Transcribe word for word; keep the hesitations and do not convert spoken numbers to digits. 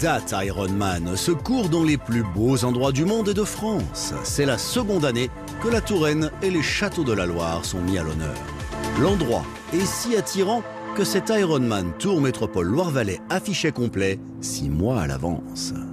date Ironman se court dans les plus beaux endroits du monde et de France. C'est la seconde année que la Touraine et les châteaux de la Loire sont mis à l'honneur. L'endroit est si attirant que cet Ironman Tour Métropole Loire-Vallée affichait complet six mois à l'avance.